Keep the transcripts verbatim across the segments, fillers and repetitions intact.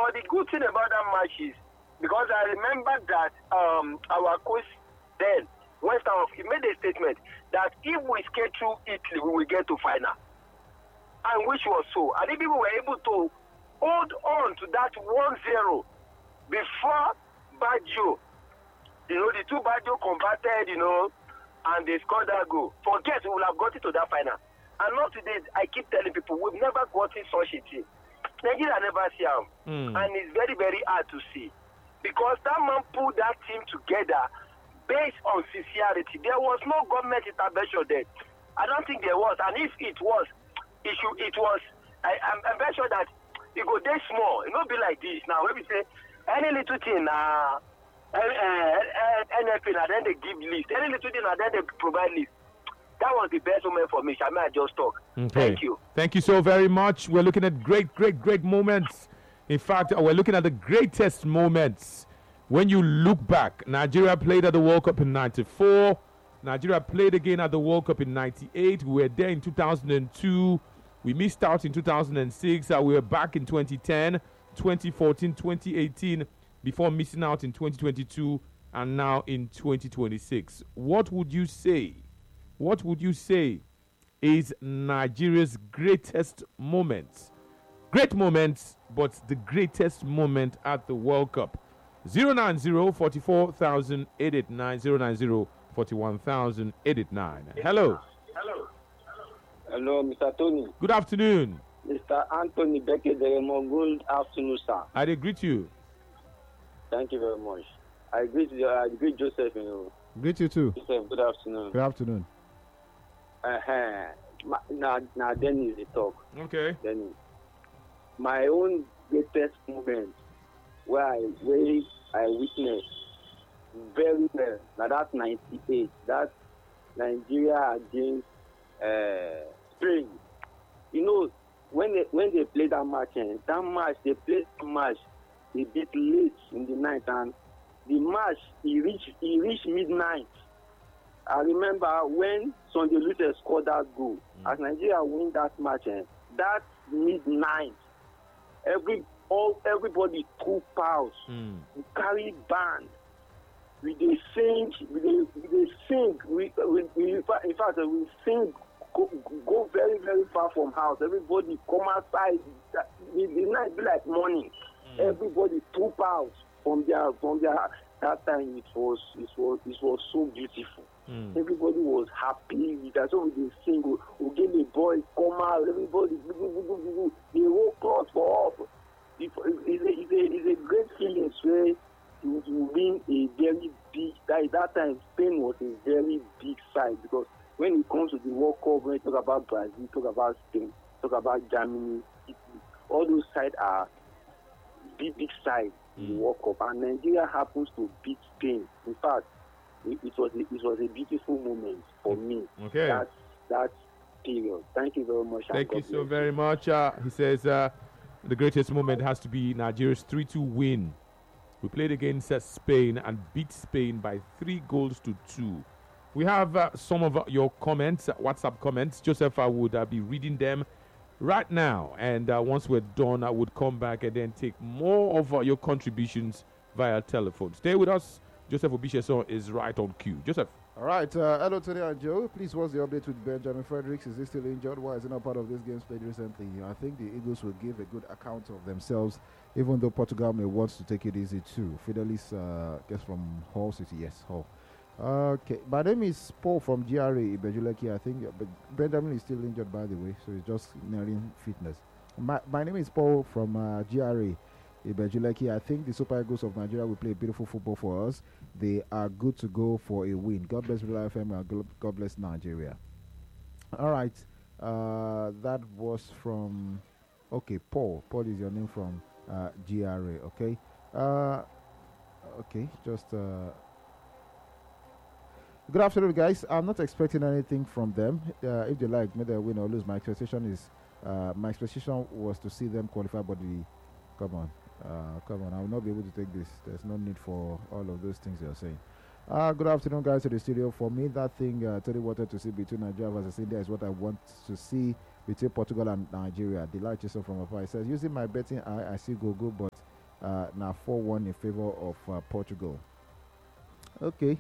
But the good thing about that match is, because I remember that um, our coach then, West Ham, he made a statement that if we skate through Italy, we will get to final. And which was so. And if we were able to hold on to that one zero before Baggio, you know, the two Baggio converted, you know, and they scored that goal. Forget, we will have got it to that final. And not today, I keep telling people, we've never gotten such a team. Nigeria never see him. Mm. And it's very, very hard to see. Because that man put that team together based on sincerity. There was no government intervention there. I don't think there was. And if it was, it, should, it was, I, I'm, I'm very sure that it go day small. It won't be like this. Now, when we say, any little thing, uh, N F L, and then they give list. Any little thing, and then they provide list. That was the best moment for me. Shall I just talk? Okay. Thank you. Thank you so very much. We're looking at great, great, great moments. In fact, we're looking at the greatest moments. When you look back, Nigeria played at the World Cup in ninety-four. Nigeria played again at the World Cup in ninety-eight. We were there in two thousand two. We missed out in two thousand six. Uh, we were back in twenty ten, twenty fourteen, twenty eighteen, before missing out in twenty twenty-two and now in twenty twenty-six. What would you say? What would you say is Nigeria's greatest moment? Great moments, but the greatest moment at the World Cup. zero nine zero, four four thousand, eight eight nine, zero nine zero, four one thousand, eight eight nine. Hello. Hello. Hello, Mister Tony. Good afternoon. Mister Anthony Bekedemo, good afternoon, sir. I did greet you. Thank you very much. I greet you. I greet Joseph. You know. Greet you too. Joseph, good afternoon. Good afternoon. Uh-huh. Now, now, then is the talk. Okay. Then my own greatest moment where I where I witnessed very well. Now that's ninety-eight. That's Nigeria against uh, Spain. You know, when they when they play that match, eh, that match they played the match a bit late in the night, and the match he reached he reached midnight. I remember when Sunday Luther scored that goal. Mm. As Nigeria win that match, eh, that midnight, every all everybody took pause. Mm. We carry band. We they sing. We they, we they sing. We, we, we in fact, in fact we sing. Go, go very very far from house. Everybody come outside. The, the night be like morning. Mm. Everybody took out from their from their. That time it was it was it was so beautiful. Mm. Everybody was happy with that. So we did sing. We, we gave the boys come out. Everybody the whole cross for up. It, it, it's, a, it's, a, it's a great feeling where you, you win a very big. That that time Spain was a very big side, because when it comes to the World Cup, when you talk about Brazil, talk about Spain, talk about Germany, Italy, all those sides are big big sides. Mm. The World Cup, and Nigeria happens to beat Spain. In fact, it, it was a, it was a beautiful moment for me. Okay. That that period. Thank you very much. Thank you so very much. Uh, he says uh, the greatest moment has to be Nigeria's three two win. We played against uh, Spain and beat Spain by three goals to two. We have uh, some of uh, your comments, uh, WhatsApp comments. Joseph, I would uh, be reading them right now, and uh, once we're done, I would come back and then take more of uh, your contributions via telephone. Stay with us. Joseph Obisheson is right on cue. Joseph. All right. Uh, hello, Tony and Joe. Please, what's the update with Benjamin Fredericks? Is he still injured? Why is he not part of this games played recently? I think the Eagles will give a good account of themselves, even though Portugal may want to take it easy too. Fidelis, uh, guess from Hull City. Yes, Hull. Okay, my name is Paul from G R A Ibejuleki. I think uh, but Benjamin is still injured, by the way, so he's just nearing fitness. My, my name is Paul from uh, G R A Ibejuleki. I think the Super Eagles of Nigeria will play beautiful football for us. They are good to go for a win. God bless Real F M and God bless Nigeria. All right, uh, that was from, okay, Paul. Paul is your name from uh, G R A, okay? Uh, okay, just... Uh, Good afternoon, guys. I'm not expecting anything from them. Uh, if they like, may they win or lose. My expectation is, uh, my expectation was to see them qualify. But the, come on, uh, come on. I will not be able to take this. There's no need for all of those things you're saying. Uh, good afternoon, guys, to the studio. For me, that thing uh, Tony wanted to see between Nigeria versus India is what I want to see between Portugal and Nigeria. The light is from afar. It says, using my betting eye, I see go go, but Uh, now four one in favor of uh, Portugal. Okay.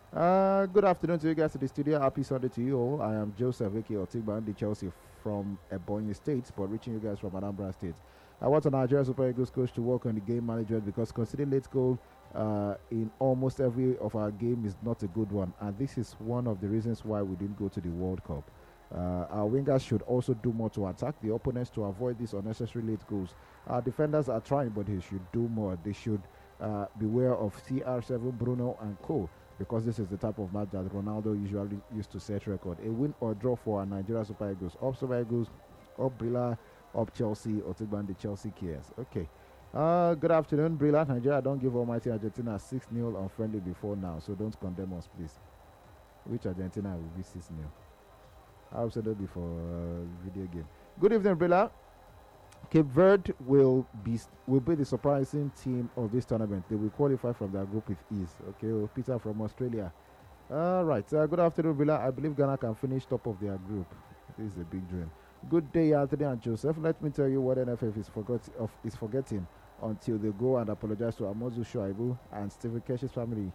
Uh, good afternoon to you guys at the studio. Happy Sunday to you all. I am Joseph Eke Otigba, Chelsea from Ebonyi State, but reaching you guys from Anambra State. I want a Nigeria Super Eagles coach to work on the game management because considering late goal uh, in almost every of our game is not a good one, and this is one of the reasons why we didn't go to the World Cup. Uh, our wingers should also do more to attack the opponents to avoid these unnecessary late goals. Our defenders are trying, but they should do more. They should uh, beware of C R seven, Bruno, and co, because this is the type of match that Ronaldo usually used to set record. A win or draw for our Nigeria Super Eagles. Up Super Eagles, up Brilla, up Chelsea, Otigban, the Chelsea cares. Okay. Uh, good afternoon, Brilla. Nigeria don't give almighty Argentina six nil on friendly before now, so don't condemn us, please. Which Argentina will be six nil? I've said that before uh, video game. Good evening, Brilla. Cape Verde will be will be the surprising team of this tournament. They will qualify from their group with ease. Okay, well, Peter from Australia. All right. Uh, good afternoon, Brilla. I believe Ghana can finish top of their group. This is a big dream. Good day, Anthony and Joseph. Let me tell you what N F F is forgot of is forgetting until they go and apologize to Amozu Shuaibu and Stephen Kesh's family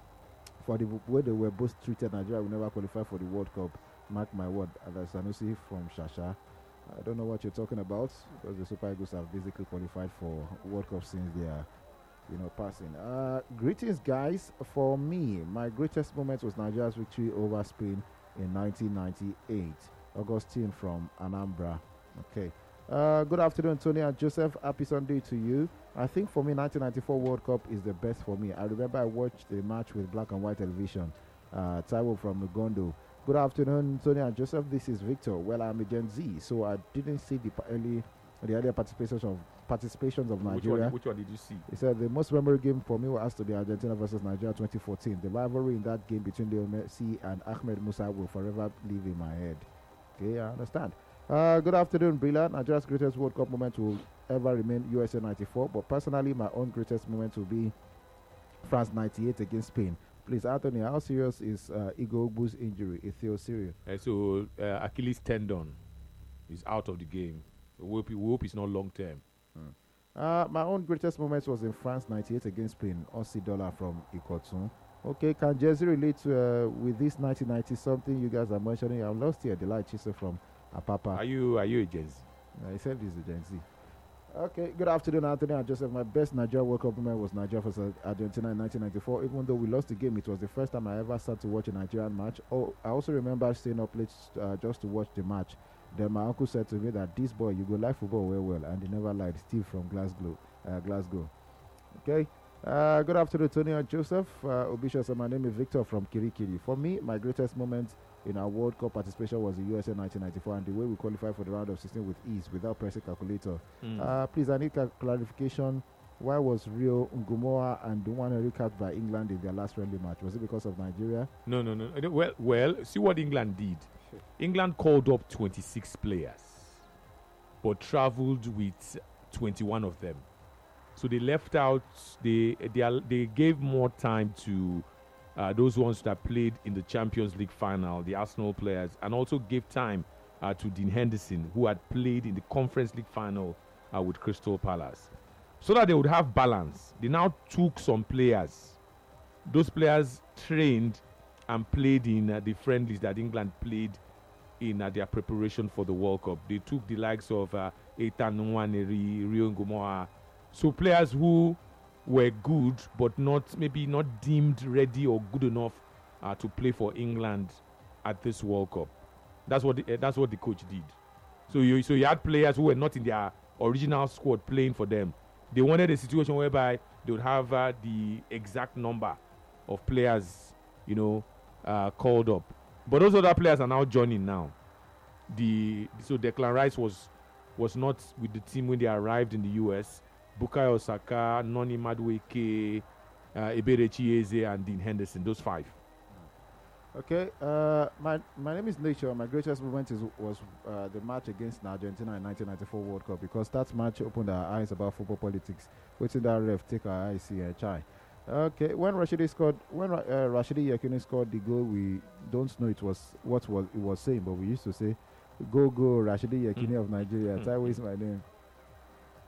for the way they were both treated. Nigeria will never qualify for the World Cup. Mark my word. That's Sanusi from Shasha. I don't know what you're talking about because the Super Eagles have basically qualified for World Cup since they are, you know, passing. Uh, greetings, guys. For me, my greatest moment was Nigeria's victory over Spain in nineteen ninety-eight. Augustine from Anambra. Okay. Uh, good afternoon, Tony and Joseph. Happy Sunday to you. I think for me, nineteen ninety-four World Cup is the best for me. I remember I watched the match with black and white television. Uh, Taiwo from Mugondo. Good afternoon, Tony and Joseph. This is Victor. Well, I'm a Gen Z, so I didn't see the early, the earlier participations of participations of Nigeria. Which one, which one did you see? He said the most memorable game for me has to be Argentina versus Nigeria twenty fourteen. The rivalry in that game between Leo Messi and Ahmed Musa will forever live in my head. Okay, I understand. Uh, good afternoon, Brilla. Nigeria's greatest World Cup moment will ever remain U S A ninety-four, but personally, my own greatest moment will be France ninety-eight against Spain. Please, Anthony, how serious is uh, Igor Ogbu's injury? Is Theo serious? Uh, so, uh, Achilles tendon is out of the game. We hope, we hope it's not long term. Hmm. Uh, my own greatest moment was in France ninety-eight against Spain. Aussie dollar from Ikotun. Okay, can Jersey relate to, uh, with this nineteen ninety something you guys are mentioning? I'm lost here. Delight Chisa from Apapa. Are you are you a Gen Z? Uh, he said he's a Gen Z. Okay, good afternoon, Anthony and Joseph. My best Nigeria World Cup moment was Nigeria versus Argentina in nineteen ninety-four. Even though we lost the game, it was the first time I ever sat to watch a Nigerian match. Oh, I also remember staying up late uh, just to watch the match. Then my uncle said to me that this boy, you go like football well, well, and he never lied. Steve from Glasgow. Uh, Glasgow. Okay. Uh, good afternoon, Tony and Joseph. Uh, Obisha, my name is Victor from Kirikiri. For me, my greatest moment in our World Cup participation was the U S A nineteen ninety-four, and the way we qualified for the round of sixteen with ease without pressing calculator. Mm. Uh, please, I need ca- clarification. Why was Rio Ngumoa and Duane recapped by England in their last friendly match? Was it because of Nigeria? No, no, no. Uh, Well, well, see what England did. England called up twenty-six players, but traveled with twenty-one of them. So they left out. They they are, they gave more time to uh, those ones that played in the Champions League final, the Arsenal players, and also gave time uh, to Dean Henderson, who had played in the Conference League final uh, with Crystal Palace, so that they would have balance. They now took some players. Those players trained and played in uh, the friendlies that England played in uh, their preparation for the World Cup. They took the likes of uh, Eitan Nwaneri, Rio Ngumoa. So players who were good but not maybe not deemed ready or good enough uh, to play for England at this World Cup. That's what the, uh, that's what the coach did. So you so you had players who were not in their original squad playing for them. They wanted a situation whereby they would have uh, the exact number of players, you know, uh, called up. But those other players are now joining now. The so Declan Rice was was not with the team when they arrived in the U S. Bukayo Saka, Noni Madueke, uh, Eberechi Eze, and Dean Henderson. Those five. Okay. Uh, my my name is Nature. My greatest moment is was uh, the match against Argentina in nineteen ninety-four World Cup, because that match opened our eyes about football politics. Waiting that ref take our eyes see a chai. Okay. When Rashidi scored, when uh, Rashidi Yakini scored the goal, we don't know it was what was it was saying, but we used to say, "Go go Rashidi Yakini Mm. of Nigeria." Mm. Taiwo is my name.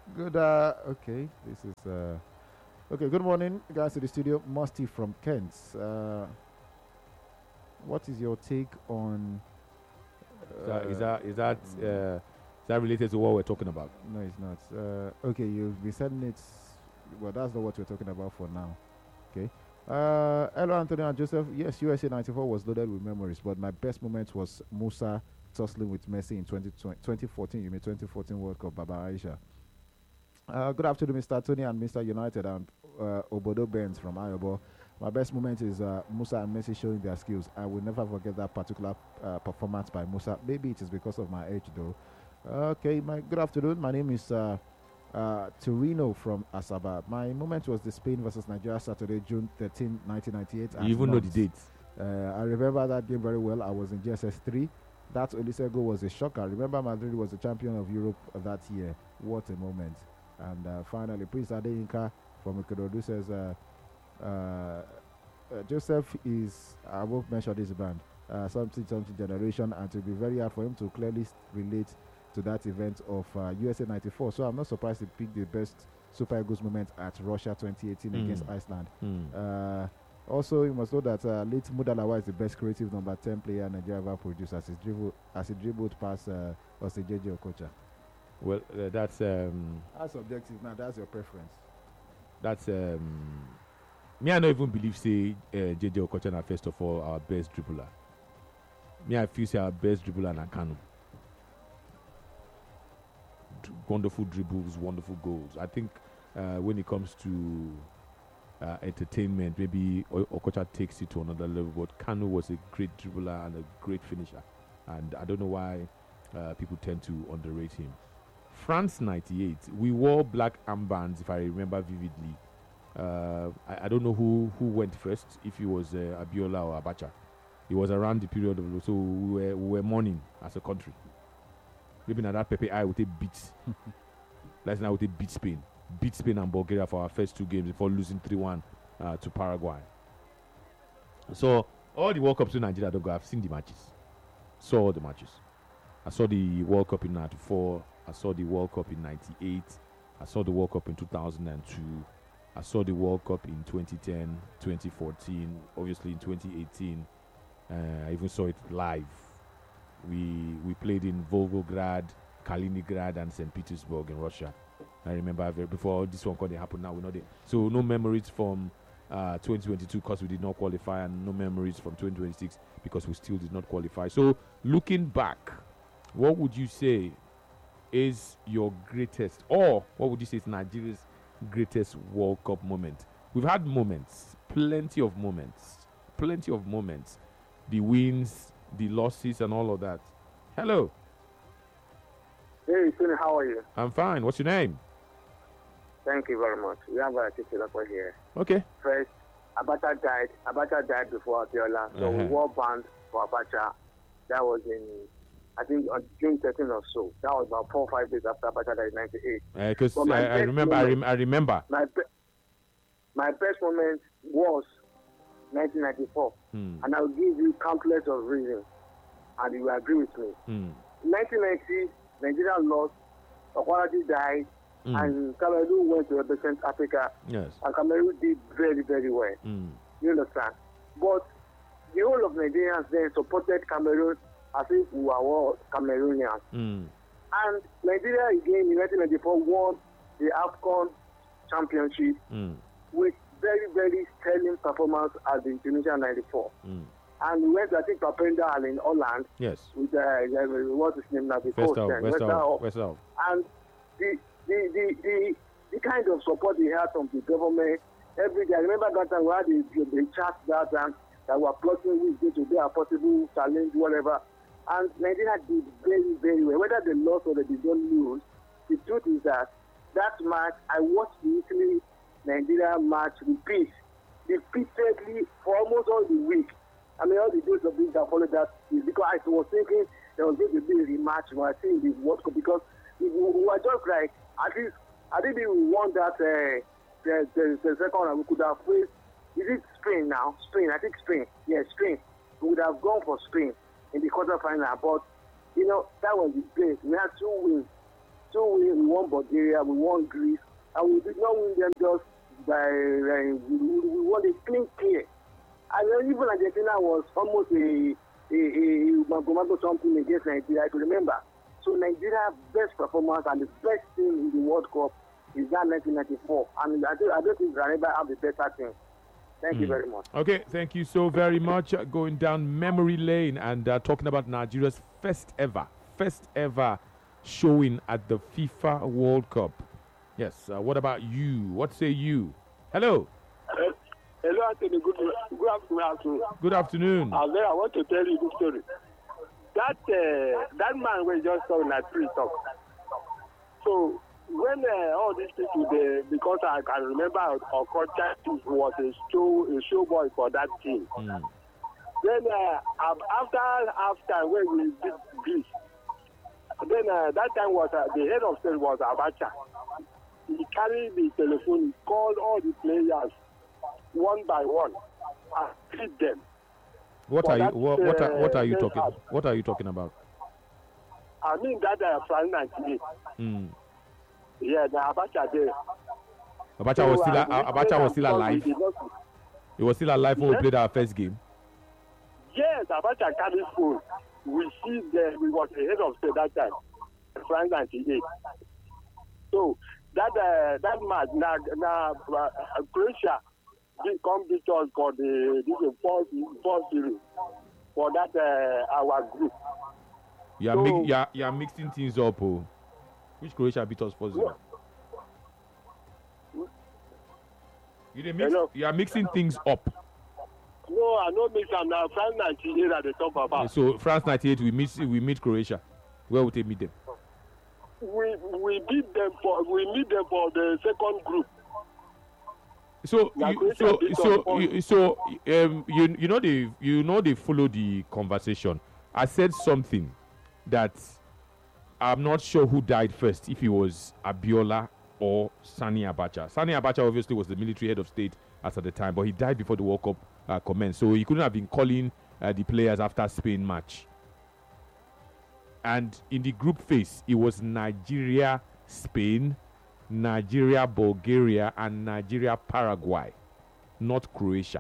Good. Uh, okay, this is. Uh, okay, good morning, guys, to the studio. Musty from Kent. Uh, what is your take on? Is that is that is that, mm, uh, is that related to what we're talking about? No, it's not. Uh, okay, you've been sending it. Well, that's not what we're talking about for now. Okay. Uh, hello, Anthony and Joseph. Yes, U S A ninety-four was loaded with memories, but my best moment was Musa tussling with Messi in twenty fourteen. You mean twenty fourteen World Cup, Baba Aisha. Uh, good afternoon, Mister Tony and Mister United. I'm uh, Obodo Benz from Ayobo. My best moment is uh, Musa and Messi showing their skills. I will never forget that particular uh, performance by Musa. Maybe it is because of my age, though. Okay, my good afternoon. My name is uh, uh, Torino from Asaba. My moment was the Spain versus Nigeria Saturday, June thirteenth, nineteen ninety-eight. You even know the dates. Uh, I remember that game very well. I was in G S S three. That Olisego was a shocker. I remember Madrid was the champion of Europe that year. What a moment. And uh, finally, Prince Adeyinka from Ikorodu says, uh, uh, uh, Joseph is, I won't mention this band, uh, something, something generation, and to be very hard for him to clearly relate to that event of uh, U S A ninety-four. So I'm not surprised he picked the best Super Eagles moment at Russia twenty eighteen mm. against Iceland. Mm. Uh, also, you must know that uh, late Mudalawa is the best creative number ten player Nigeria ever produced as he dribbled, as he dribbled past uh, Osejeje Okocha. Well, uh, that's um, that's objective. Now that's your preference. That's um, me. I don't even believe say uh, J J Okocha na first of all our best dribbler. Me, I feel say our best dribbler na Kanu. D- wonderful dribbles, wonderful goals. I think uh, when it comes to uh, entertainment, maybe o- Okocha takes it to another level. But Kanu was a great dribbler and a great finisher, and I don't know why uh, people tend to underrate him. France ninety-eight, we wore black armbands, if I remember vividly. Uh, I, I don't know who, who went first, if it was uh, Abiola or Abacha. It was around the period of, so we were, we were mourning as a country. Maybe now that Pepe I would take beat. Last night we take beat Spain. Beat Spain and Bulgaria for our first two games before losing three one uh, to Paraguay. So, all the World Cups in Nigeria, I don't go, I've seen the matches. Saw all the matches. I saw the World Cup in ninety-four. I saw the World Cup in ninety-eight. I saw the World Cup in two thousand two. I saw the World Cup in twenty ten, twenty fourteen, obviously in twenty eighteen. Uh, I even saw it live. We we played in Volgograd, Kaliningrad, and Saint Petersburg in Russia. I remember very, before this one called it happened. Now we know it. So no memories from uh, twenty twenty-two because we did not qualify, and no memories from twenty twenty-six because we still did not qualify. So looking back, what would you say is your greatest, or what would you say is Nigeria's greatest World Cup moment? We've had moments, plenty of moments, plenty of moments, the wins, the losses, and all of that. Hello. Hey, Tony, how are you? I'm fine. What's your name? Thank you very much. We have a teacher here. Okay. First, Abacha died. Abacha died before Abiola, so Uh-huh. we wore band for Abacha. That was in, I think, on June thirteenth or so. That was about four or five days after Abacha died in ninety-eight. Because Well, my I, I best remember, I, moment- rem- I remember. My be- my best moment was nineteen ninety-four, Hmm. and I'll give you countless of reasons, and you will agree with me. Hmm. nineteen ninety, Nigeria lost, Okwaraji died, Hmm. and Cameroon went to represent Africa, Yes. and Cameroon did very, very well. Hmm. You understand? But the whole of Nigerians then supported Cameroon as if we were all Cameroonians. Hmm. And Nigeria again in nineteen ninety-four won the AFCON championship Hmm. with very, very sterling performance at the Indonesia ninety-four. Hmm. And we went to, I think, Papendal in Holland Yes. with, uh, uh, what's his name now, the West coach out, then, West Westerhoff. out, West out. And the, the, the, the, the kind of support they had from the government every day. I remember that time we had the, the, the chat that time that were plotting with going to be a possible challenge, whatever. And Nigeria did very, very well. Whether they lost or they did not lose, the truth is that that match, I watched the Italy Nigeria match repeat repeatedly for almost all the week. I mean, all the days of this that followed that, is because I was thinking there was going to be a rematch when I see the World Cup, because we, we were just like, at least, I think we won that, uh, the, the, the second one, we could have faced, is it Spain now? Spain, I think Spain. Yeah, Spain. We would have gone for Spain in the quarterfinal, but, you know, that was the place. We had two wins So we, we won Bulgaria, we won Greece, and we did not win them just by uh, we, we won a clean clear. And then even Argentina was almost a a, a, a something against Nigeria, I can remember. So Nigeria's best performance and the best team in the World Cup is that nineteen ninety-four. And I don't, I don't think Granada have the better team. Thank mm. you very much. Okay, thank you so very much. Uh, going down memory lane and uh, talking about Nigeria's first ever, first ever showing at the FIFA World Cup. Yes, uh, what about you? What say you? Hello. Uh, hello, Anthony. Good, good afternoon. Good afternoon. Uh, I want to tell you a good story. That uh, that man was just talking at free talk. So when uh, all these people, they, because I can remember Okocha was a show a show boy for that team. Mm. Then uh, after after when we did Greece, then uh, that time was uh, the head of state was Abacha. He carried the telephone, he called all the players one by one and treat them. What are you? that, What, what are what are you uh, talking? uh, What are you talking about? I mean that uh, France ninety-eight. Mm. Yeah, the Abacha there. Abacha So, was still uh, uh, Abacha was still because alive. we did not- He was still alive when we Yes. played our first game. Yes, Abacha carried phone. We see the we was the head of state that time, France ninety-eight. So that uh, that match now now uh, Croatia did come beat us for the this four four series for that uh, our group. You are, So- mi- you, are, you are mixing things up. Oh. Which Croatia beat us first? No. You, dey mix, Hello? you are mixing things up. No, I know mix am now France ninety-eight that they talk about. So France ninety-eight, we meet we meet Croatia. Where would they meet them? We we beat them for we meet them for the second group. So Na you, Croatia so beat us so first. you, so um you you know they you know they follow the conversation. I said something that I'm not sure who died first, if it was Abiola or Sani Abacha. Sani Abacha obviously was the military head of state as at the time, but he died before the World Cup uh, commenced, so he couldn't have been calling uh, the players after Spain match. And in the group phase, it was Nigeria, Spain, Nigeria, Bulgaria, and Nigeria, Paraguay, not Croatia.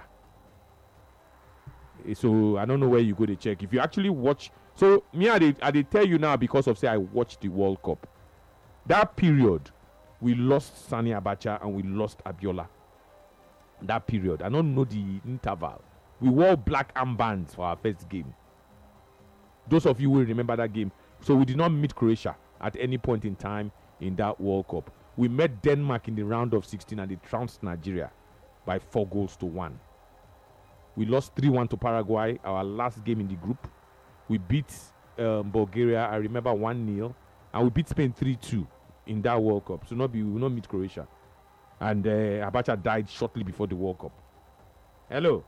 Eh, So I don't know where you go to check. If you actually watch, so me, I did, I did tell you now because of say I watched the World Cup. That period, we lost Sani Abacha and we lost Abiola. That period, I don't know the interval. We wore black armbands for our first game. Those of you will remember that game. So we did not meet Croatia at any point in time in that World Cup. We met Denmark in the round of sixteen and they trounced Nigeria by four goals to one. We lost three one to Paraguay, our last game in the group. We beat um, Bulgaria, I remember one nil, and we beat Spain three two in that World Cup. So not be, we will not meet Croatia. And uh, Abacha died shortly before the World Cup. Hello.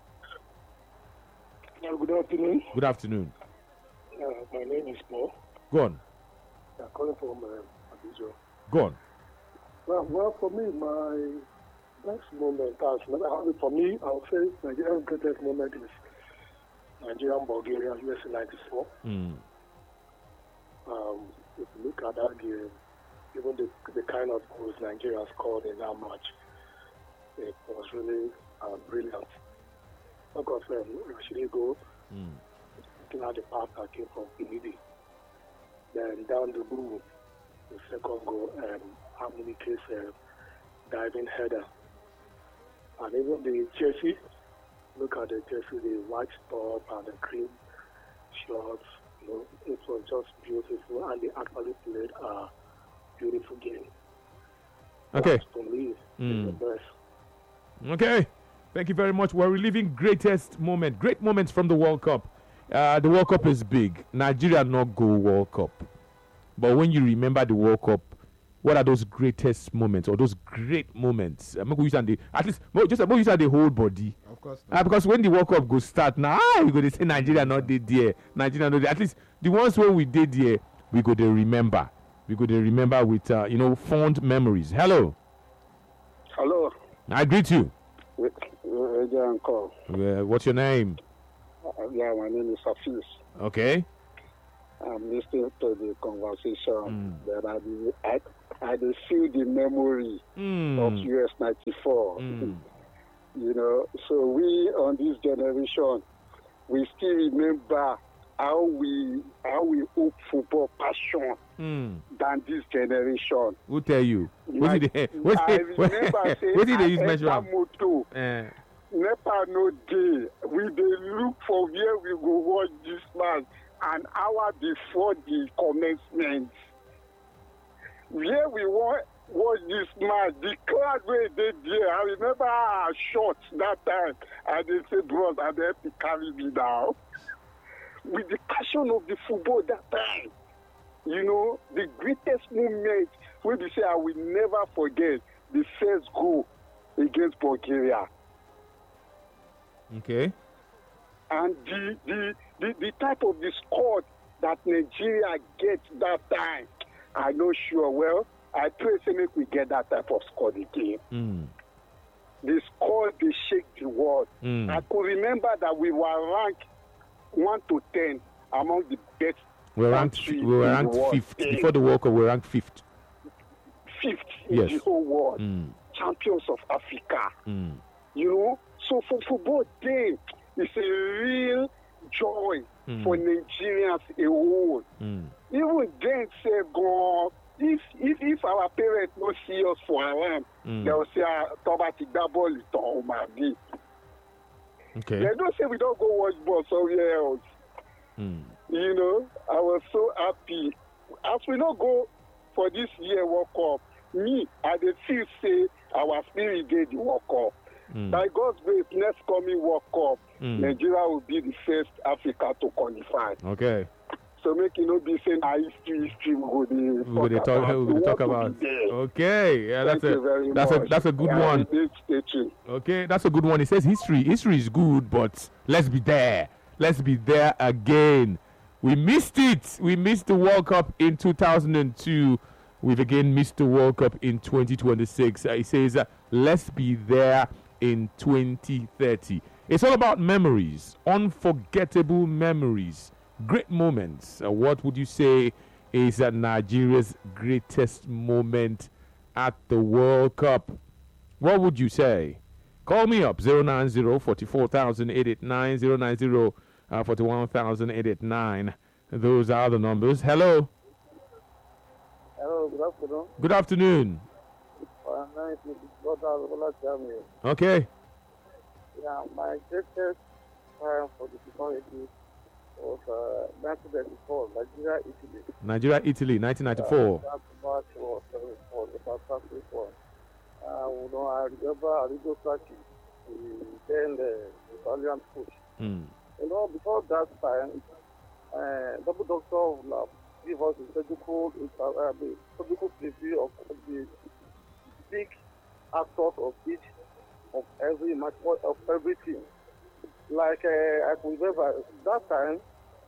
Yeah, good afternoon. Good afternoon. Uh, my name is Paul. Go on. I'm calling from uh, Abuja. Go on. Well, well, for me, my best moment has never happened. For me, I would say Nigeria's greatest moment is Nigeria and Bulgaria, U S A ninety-four. Mm. Um, if you look at that game, even the, the kind of goals Nigeria scored in that match, it was really uh, brilliant. Of course, um, Rashidi goal, Mm. looking at the pass that came from Pinidi. Then down the blue, the second goal, um, Harmony Case uh, diving header. And even the jersey, look at the jersey, the white top and the cream shorts, you know, it was just beautiful and they actually played a beautiful game. Okay. That, for me, Mm. is the best. Okay. Thank you very much. We're reliving greatest moment, great moments from the World Cup. Uh, the World Cup is big. Nigeria not go World Cup. But when you remember the World Cup, what are those greatest moments or those great moments? Uh, make we use am dey- at least mo- just uh, make we use am the whole body. Of course. Uh, because when the World Cup go start, now ah, you go to say Nigeria not did there. Nigeria not there. At least the ones where we did there, we go to remember. We go to remember with uh, you know fond memories. Hello, Hello. I greet you. Uncle. Uh, what's your name? Yeah, my name is Hafiz. Okay. I'm listening to the conversation. Mm. That I, do- I, I do feel the memory Mm. of U S ninety-four. Mm. You know, so we on this generation, we still remember how we how we hope football passion Mm. than this generation. Who tell you? What Like, did they? What I did remember they? saying What did they I use measure? enter am? motor, Eh, never no day. We dey look for where we go watch this match an hour before the commencement. Where we want watch this match, the crowd wey dey there. I remember our shots that time. I dey say, bros, I dey help you carry me down. With the passion of the football that time, you know, the greatest moment wey be say I will never forget the first goal against Bulgaria. okay. And the, the, the, the type of the squad that Nigeria gets that time, I'm not sure. Well, I pray say make we get that type of squad again. Mm. The squad, they shake the world. Mm. I could remember that we were ranked one to ten among the best. We were ranked. countries We were in the ranked world. fifth Yeah. before the World Cup. We were ranked fifth. Fifth Yes. in the whole world. Mm. Champions of Africa. Mm. You know, so for football day, it's a real joy Mm. for Nigerians a whole. Mm. Even then, say, God, if if if our parents don't see us for around, Mm. they'll say, "Toba ti gba ball it on my knee." Okay. They don't say we don't go watch ball somewhere else. Mm. You know, I was so happy. As we don't go for this year World Cup, me, I dey feel say our spirit get the World Cup. Mm. By God's grace, next coming World Cup, Mm. Nigeria will be the first Africa to qualify. Okay. So make it not be saying, "Ah, history, history, we go dey We will talk talk. about." We We will talk want to about. be there. Okay. Yeah, Thank that's you a very that's a much. that's a good Yeah, one. please stay tuned. Okay, that's a good one. It says history. History is good, but let's be there. Let's be there again. We missed it. We missed the World Cup in two thousand two. We've again missed the World Cup in twenty twenty-six. Uh, it says, uh, let's be there in twenty thirty. It's all about memories, unforgettable memories, great moments. Uh, what would you say is uh, Nigeria's greatest moment at the World Cup? What would you say? Call me up, zero nine zero, four four thousand eight eight nine, zero nine zero, forty-one thousand eight eight nine. Those are the numbers. Hello. Hello, good afternoon. Good afternoon. Uh, nice to meet you. God, I will tell me. Okay. Yeah, my greatest time for the security was uh, nineteen ninety-four, Nigeria, Italy. Nigeria, Italy, nineteen ninety-four. Uh, that match was, uh, was a fantastic one. Uh, you know, I remember Arrigo Sacchi, the then the Italian coach. Mm. You know, before that time, uh, double doctor of lab give us a surgical, uh, the surgical preview of the big actors of each of every match of every team. Like uh, I could remember that time,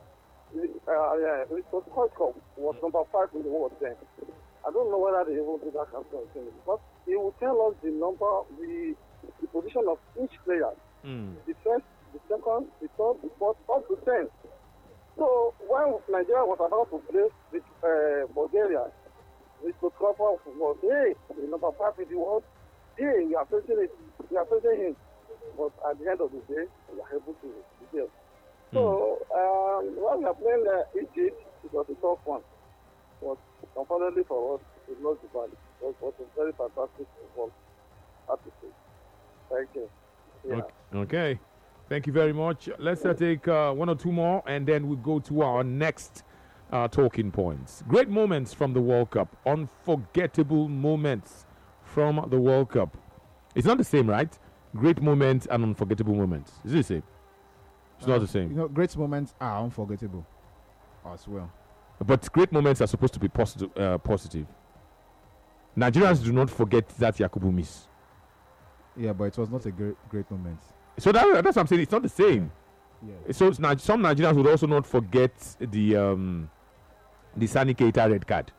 uh, yeah, it was Koikov was number five in the world then. I don't know whether they even do that kind of thing, but he will tell us the number, the, the position of each player, Mm. the first, the second, the third, the fourth, up to ten. So when Nigeria was about to play with uh, Bulgaria, with the couple was, hey, the number five in the world, hey, we are facing it, we are facing him. But at the end of the day, we are able to be there. So um, when we are playing uh, Egypt, it was a tough one. But unfortunately for us, we lost the battle. It was a very fantastic football. Happy to say. Thank you. Yeah. Okay. Thank you very much. Let's uh, take uh, one or two more, and then we'll go to our next uh, talking points. Great moments from the World Cup. Unforgettable moments from the World Cup. It's not the same, right? Great moments and unforgettable moments. Is it the same? It's Uh, not the same. You know, great moments are unforgettable as well. But great moments are supposed to be positive. Uh, positive. Nigerians do not forget that Yakubu miss. Yeah, but it was not a great great moment. So that, that's what I'm saying. It's not the same. Yeah. So it's Ni- some Nigerians would also not forget the um, the Sani Keita red card.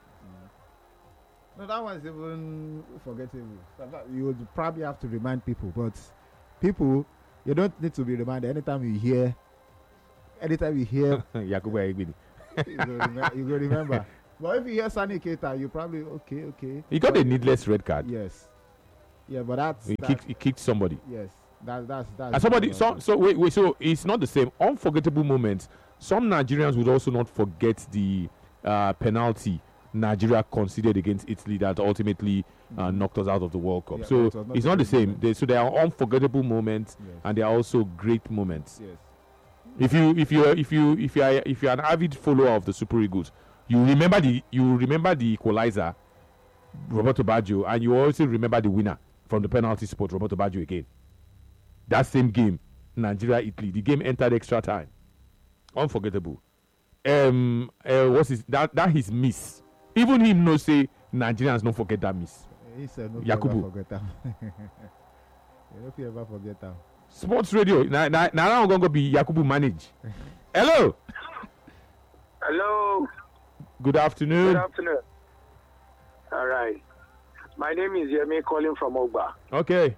No, that one's even forgettable. So that- You would probably have to remind people, but people, you don't need to be reminded. Anytime you hear, anytime you hear, Yakubu Aigbini. you go remember. You go remember. But if you hear Sani Keita, you probably okay, okay. He got a needless red card. Yes. Yeah, but that's He that, kicked. He kicked somebody. yes. That that's that's And somebody. that's- So so wait wait. So it's not the same. Unforgettable moments. Some Nigerians would also not forget the uh, penalty Nigeria conceded against Italy that ultimately uh, knocked us out of the World Cup. Yeah, so but it was not it's a not the great same. moment. They, so there are unforgettable moments Yes. and there are also great moments. Yes. If you if you if you if you are if you are an avid follower of the Super Eagles, you remember the you remember the equalizer, Roberto Baggio, and you also remember the winner from the penalty spot, Roberto Baggio again. That same game, Nigeria Italy. The game entered extra time. Unforgettable. Um, uh, what's his that that his miss? Even him no say Nigerians don't forget that miss. He said no Yakubu. ever forget them. No fit ever forget them. Sports radio. Now now now I'm gonna be Yakubu manage. Hello. Hello. Good afternoon. Good afternoon. All right. My name is Yemi calling from Ogba. Okay.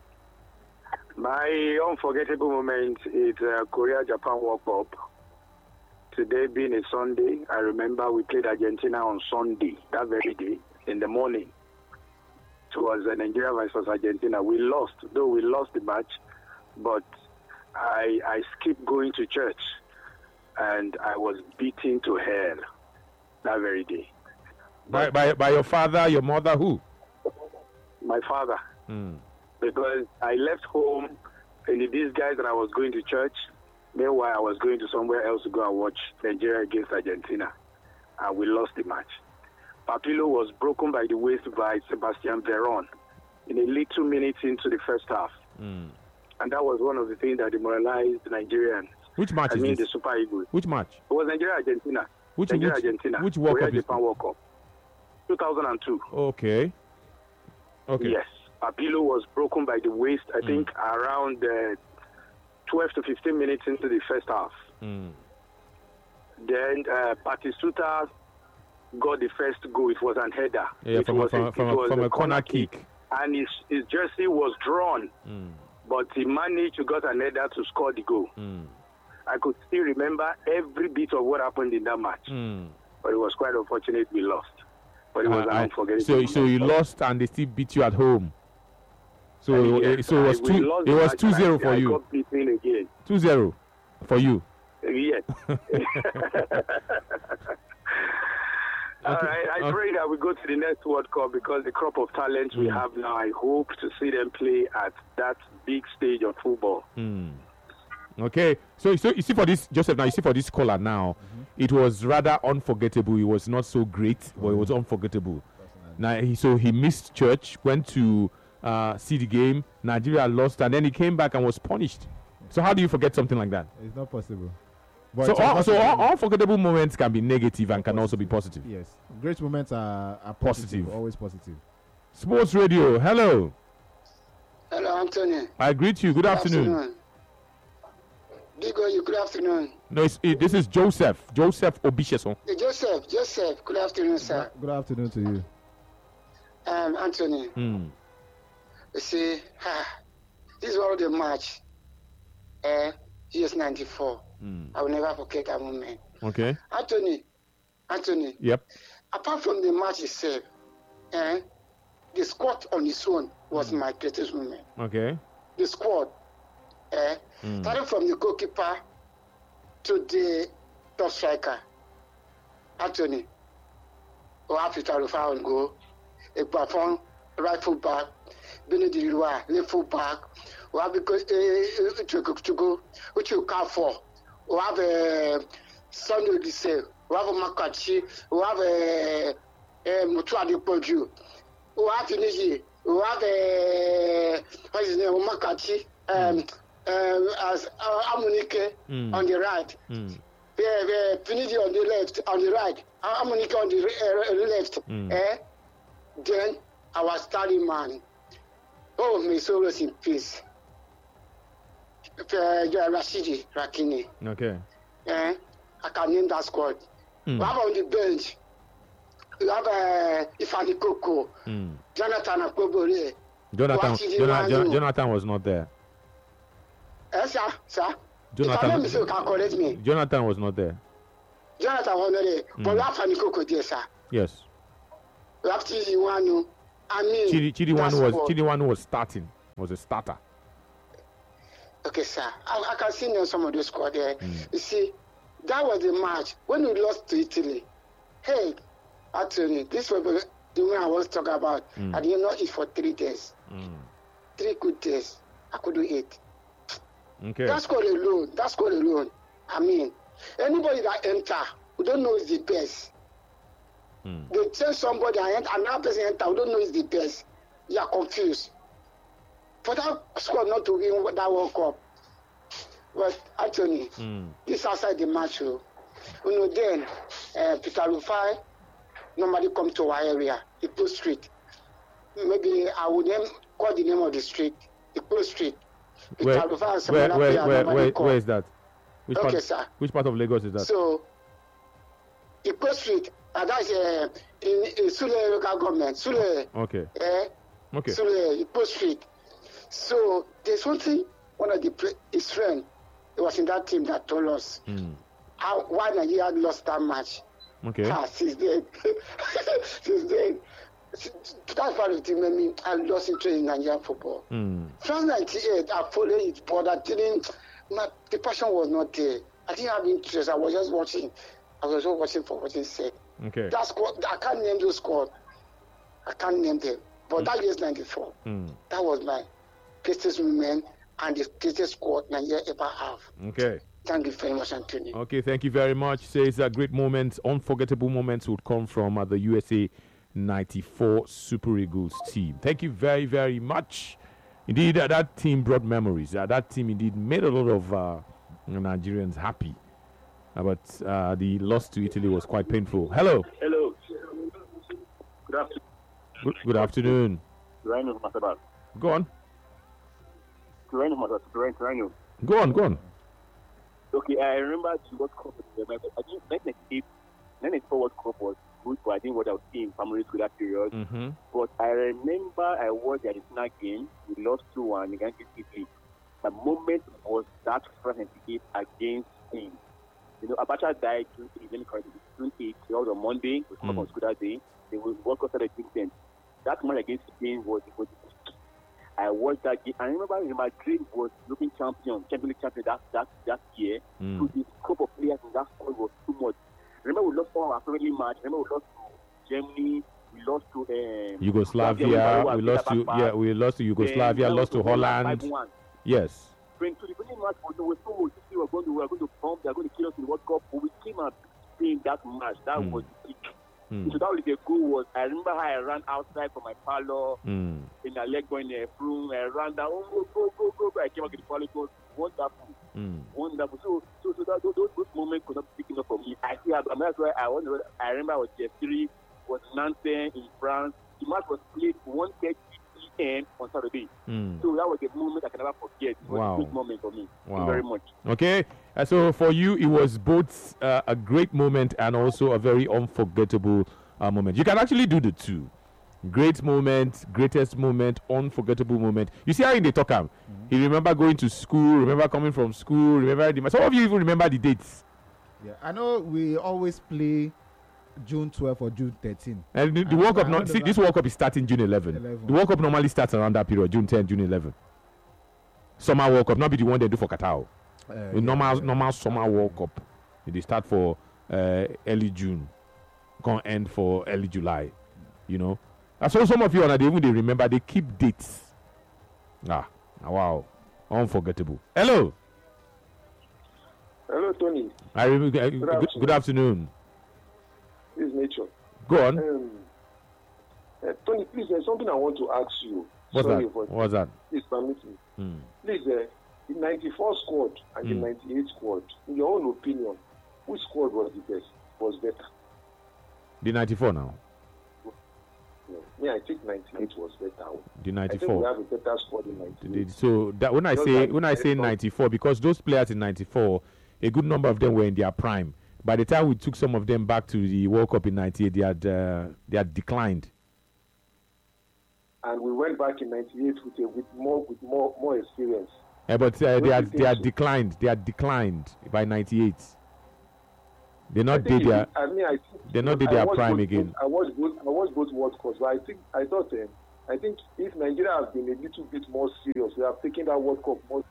My unforgettable moment is uh, Korea-Japan World Cup. Today being a Sunday, I remember we played Argentina on Sunday, that very day, in the morning. It was uh, Nigeria versus Argentina. We lost, though we lost the match, but I, I skipped going to church, and I was beaten to hell that very day. By, by by your father, your mother, who? My father. Mm. Because I left home in the disguise that I was going to church. Meanwhile, I was going to somewhere else to go and watch Nigeria against Argentina. And we lost the match. Papillo was broken by the waist by Sebastian Veron in a little minutes into the first half. Mm. And that was one of the things that demoralized Nigerians. Which match I is mean, this? the Super Eagles. Which match? It was Nigeria-Argentina. Which which, Nigeria-Argentina. which World Cup is Japan World Cup. two thousand two. Okay. Okay. Yes. Papillo was broken by the waist, I Mm. think, around uh, twelve to fifteen minutes into the first half. Mm. Then uh, Batistuta got the first goal. It was an header. Yeah, it from a, was from, a, a, from, it a, was from a a corner kick. And his, his jersey was drawn, Mm. but he managed to get an header to score the goal. Mm. I could still remember every bit of what happened in that match. Mm. But it was quite unfortunate we lost. But it was Uh, an I- unforgettable so so you moment. lost and they still beat you at home. So Uh, uh, yes, so it was I- we two lost it the was match two and zero I- for I you. got beaten again. Two zero for you. Yes. All Okay, right. I okay. pray that we go to the next World Cup because the crop of talents we Mm. have now, I hope to see them play at that big stage of football. Mm. Okay, so so you see for this Joseph now you see for this caller now, it was rather unforgettable. It was not so great, but it was unforgettable. Now he so he missed church, went to uh, see the game. Nigeria lost, and then he came back and was punished. So how do you forget something like that? It's not possible. But So it's all, so all, unfortunate. unforgettable moments can be negative and can also be positive. Yes, great moments are, are Positive. positive, always positive. Sports Radio, hello. Hello, Anthony. I greet you. Good, afternoon. Digo, you good afternoon. No, it's, it, this is Joseph. Joseph Obisheson. Hey, Joseph, Joseph, good afternoon, sir. Good afternoon to you. Um, Anthony, Mm. you see, ah, this is one of the match, uh, G S ninety-four. Mm. I will never forget that moment. Okay. Anthony, Anthony, Yep. apart from the match itself, eh, the squad on its own was my greatest moment. Okay. The squad, eh, Mm. starting from the goalkeeper to the top striker, Anthony, or Africa Rufa on goal, a perform right full back, Benedict Rua, left full back, or have because to go, which you count for, or have a Sunday Dise, or have a Makachi, or have a Mutuadi Poju, or have Tunisia, or have a what is his name, Makachi, um, um, as uh, Amunike Mm. on the right. Mm. Yeah, yeah, Finidi on the left, on the right, Amonika on the uh, left. Mm. Eh? Then our starting man, oh, may soul rest in peace. Uh, Rashidi Rakini. Okay. Eh? I can name that squad. Mm. We have on the bench, we have uh, Ifani Koko, Mm. Jonathan Akobore. Jonathan, What did you Jonathan, want Jon- to- Jonathan was not there. Eh, sir, sir? If I Jonathan, make mistake, you can correct me. Jonathan was not there. Jonathan Honore, but we have Fanikoko there, sir. Yes. We have Chidiwanu. I mean, Chidi, Chidi that's one was what- Chidi one was starting, was a starter. Okay, sir. I, I can see now some of the squad there. You see, that was the match when we lost to Italy. Hey, actually, this was the one I was talking about. I did not eat for three days. Three good days. I couldn't eat. Okay. That squad alone. That squad alone. I mean, anybody that enter, who don't know is the best. They tell somebody and enter, another person enter, who don't know is the best. You are confused. For that squad not to win that World Cup. But actually, this outside the match, oh. You know, then uh, Peter Rufai normally come to our area, Ipo Street. Maybe I would name call the name of the street, Ipo Street. Peter Where, Rufai and some where, other where, player where, normally where, come. where is that? Which Okay, part, sir. Which part of Lagos is that? So, Ipo Street, and that's uh, in, in Sule local government, Sule. Okay. Eh? Okay. Sule, Ipo Street. So, there's one thing, one of the play, his friend, he was in that team that told us how why Nigeria had lost that match. Okay. Ah, since then, since then, that's part of the thing made me, I lost interest in Nigerian football. Mm. From ninety-eight, I followed it, but I didn't, my, the passion was not there. I didn't have interest. I was just watching. I was just watching for watching sake. Okay. That squad, I can't name those squad. I can't name them. But that year's ninety-four, Mm. that was my greatest moment and the greatest squad Nigeria ever have. Okay. Thank you very much, Anthony. Okay, thank you very much. Says that great moments, unforgettable moments would come from uh, the U S A ninety-four Super Eagles team. Thank you very, very much. Indeed, uh, that team brought memories. Uh, that team indeed made a lot of uh, Nigerians happy. Uh, but uh, the loss to Italy was quite painful. Hello. Hello. Good afternoon. Good, good afternoon. Rhino Masabat. Go on. Rhino Masabat. Rhino. Go on, go on. Okay, I remember the World Cup. I think nineteen ninety-eight, nineteen ninety-four World Cup was good, but I didn't what I was seeing in primary school that period. Mm-hmm. But I remember I watched the Argentina game. We lost two one against Italy. The moment was that first ninety-eight against Spain. You know, Abacha died June eighth. Let me correct it. June eighth. It was on Monday. We come Mm. on school that day. They will World Cup started June tenth. That match against Spain was was. I watched that game. I remember Real Madrid was looking champion, Champions League champion that that that year. Mm. So the scope of players in that squad was too much. Remember we lost all our friendly match. Remember we lost to Germany. We lost to um, Yugoslavia. We lost to yeah. We lost to Yugoslavia. Lost to Holland. Yes. When to the beginning match, we were told we were going to we were going to bomb. They are going to kill us in the World Cup. But we came and playing that match. That Mm. was the peak. Mm. So that was the goal. Was I remember how I ran outside from my parlor Mm. in a leg going there through. I ran down. Oh, go go go go! I came out to the parlor. It was wonderful. Mm. Wonderful. So, so, so that, those, those moments could not be taken up from me. I see. I mean, that's why I wonder. I remember I was Jeff three, was Nantes in France. The match was played one thirty p m on Saturday. Mm. So that was a moment I can never forget. It was Wow. a good moment for me. Thank Wow. you very much. Okay, uh, so for you, it was both uh, a great moment and also a very unforgettable uh, moment. You can actually do the two. Great moment, greatest moment, unforgettable moment. You see how in the talk am, Mm-hmm. you remember going to school, remember coming from school, remember the, some of you even remember the dates. Yeah, I know we always play June twelfth or June thirteenth. And the, the I World Cup, remember not, see, that. this World Cup is starting June eleventh. eleven. The World Cup normally starts around that period, June tenth, June eleventh. Summer World Cup, not be the one they do for Qatar. Uh, The yeah, normal yeah. normal summer World Cup, they start for uh, early June, can end for early July. You know, and so some of you, and they even they remember they keep dates. Ah, wow, unforgettable. Hello, Hello, Tony. I remember. Uh, good, afternoon. good afternoon. This is Nature. Go on. Um, uh, Tony, please, there's something I want to ask you. What's Sorry that? for What's that? Please permit me. Hmm. Please, uh, the ninety-four squad and Mm. the ninety-eight squad, in your own opinion, which squad was the best? Was better? The ninety-four now. No. Me, I think ninety-eight was better. The I think we ninety-four. have a better squad in The- ninety-eight. the- So that when I Just say like when I say ninety-four. ninety-four, because those players in ninety-four, a good number of them were in their prime. By the time we took some of them back to the World Cup in ninety-eight, they had uh, they had declined. And we went back in ninety-eight with a, with more with more more experience. Uh, but uh, Don't they you had they think had so? declined. They had declined by ninety-eight. They I not think did their. it- I mean, I think They not did I their watched prime both- again. I watched both. I watched both World Cups, but I think I thought. Um, I think if Nigeria has been a little bit more serious, we have taken that World Cup more.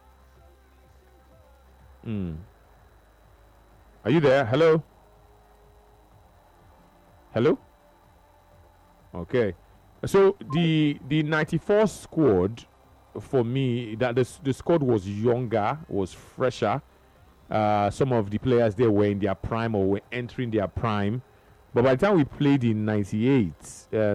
Mm. Are you there? Hello? Hello? Okay. So the the ninety-four squad, for me, that the, the squad was younger, was fresher. Uh, some of the players there were in their prime or were entering their prime. But by the time we played in ninety-eight, uh,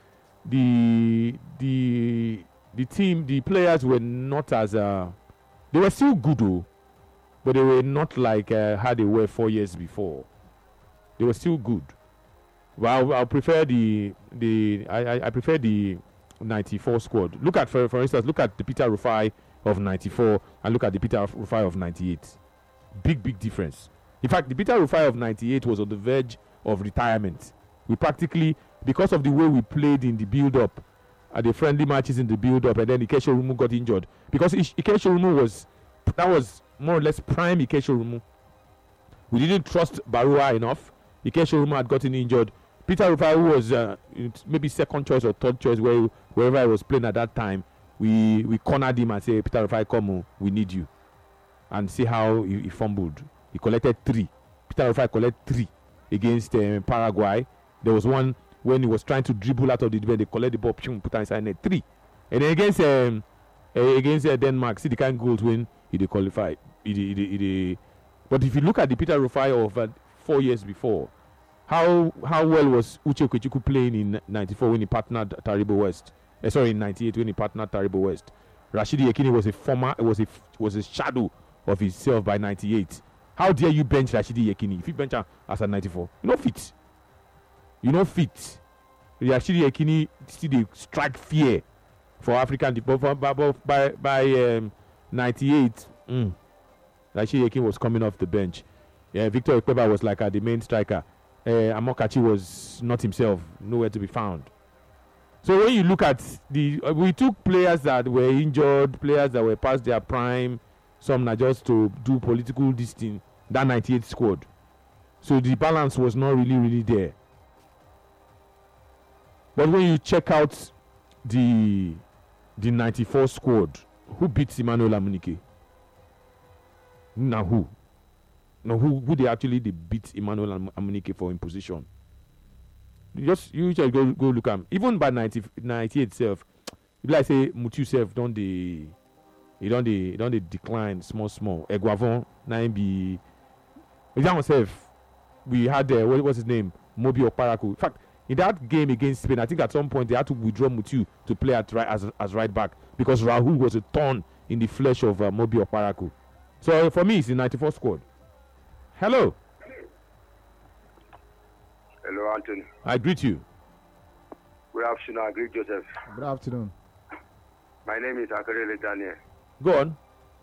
the the the team, the players were not as uh, they were still good, though, but they were not like uh, how they were four years before. They were still good. Well, I prefer the the I, I, I prefer the ninety-four squad. Look at for for instance, look at the Peter Rufai of ninety-four and look at the Peter Rufai of ninety-eight. Big big difference. In fact, the Peter Rufai of ninety-eight was on the verge of retirement. We practically, because of the way we played in the build-up, at the friendly matches in the build-up, and then Ike Shorumu got injured. Because Ish- Ike Shorumu was that was more or less prime Ike Shorumu. We didn't trust Barua enough. Ike Shorumu had gotten injured. Peter Rufai, who was uh, maybe second choice or third choice, where wherever I was playing at that time, we we cornered him and said, Peter Rufai, come on, we need you. And see how he, he fumbled. He collected three. Peter Rufai collected three against uh, Paraguay. There was one when he was trying to dribble out of the defense, they collect the ball, put inside net, three. And then against um, uh, against uh, Denmark, see the kind of goals when he they qualified. He, he, he, he, but if you look at the Peter Rufai of uh, four years before, how how well was Uche Okechukwu playing in ninety-four when he partnered Taribo West? Uh, sorry, in ninety-eight when he partnered Taribo West. Rashidi Yekini was a former, was a was a shadow of himself by ninety-eight. How dare you bench Rashidi Yekini? If you bench him as a ninety-four, you know fit. You know fit. Rashidi Yekini still they strike fear for African people. By by, by um, ninety-eight, mm, Rashidi Yekini was coming off the bench. Yeah, Victor Ikpeba was like uh, the main striker. Uh, Amokachi was not himself, nowhere to be found. So when you look at the, uh, we took players that were injured, players that were past their prime, some not just to do political this thing, that ninety-eight squad. So the balance was not really, really there. But when you check out the the ninety-four squad, who beats Emmanuel Amunike? Now who? No, who who they actually they beat Emmanuel Am- Amunike for in position? You just you just go go look at him. Even by ninety, ninety-eight itself, like say Mutu self don't they he don't they don't they decline small small. Eguavon nine be example self we had uh, what was his name? Mobi Okparaku. In fact, in that game against Spain, I think at some point they had to withdraw Mutu to play at right as as right back because Rahul was a thorn in the flesh of uh, Mobi Okparaku. So uh, for me, it's the ninety-four squad. Hello. Hello, Anthony. I greet you. Good afternoon. I greet Joseph. Good afternoon. My name is Akarele Daniel. Go on.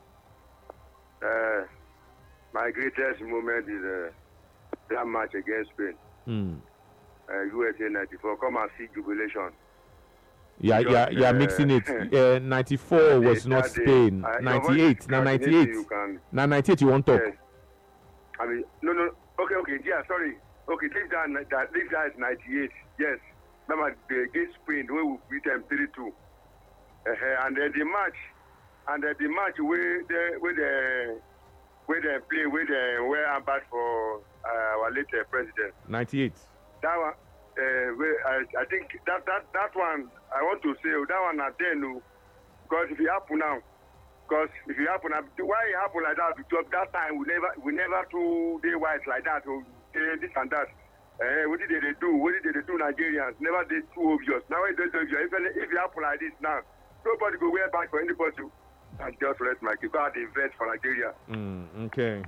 Uh, my greatest moment is uh, that match against Spain. Mm. Uh, U S A ninety-four. Come and see jubilation. Yeah, Just, yeah, yeah. uh, Mixing it. Uh, ninety-four was that not day, Spain. uh, ninety-eight. Now ninety-eight. You can, Now ninety-eight. You want to talk? yes. I mean, no, no. Okay, okay. Yeah, sorry. Okay, take that. That this guy is ninety-eight. Yes. Remember the against Spain, the way we beat them three two. Uh, and then the match, and then the match where the where the where they play, where they were ambassador for uh, our late uh, president. ninety-eight. That one, uh, where I, I think that that that one I want to say that one at then, because if it happen now, because if it happen, why it happen like that? Because that time we never we never do day white like that. Or this and that. Uh, what did they do? What did they do? Nigerians never did too obvious. Now it is obvious. If, if it happen like this now, nobody go wear back for anybody. And just let my keep out the invest for Nigeria. Mm, okay.